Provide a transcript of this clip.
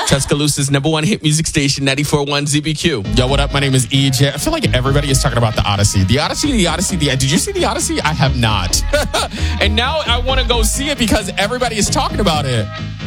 Tuscaloosa's number one hit music station, 94.1 ZBQ. Yo, what up? My name is EJ. I feel like everybody is talking about the Odyssey. The Odyssey. Did you see the Odyssey? I have not. And now I want to go see it because everybody is talking about it.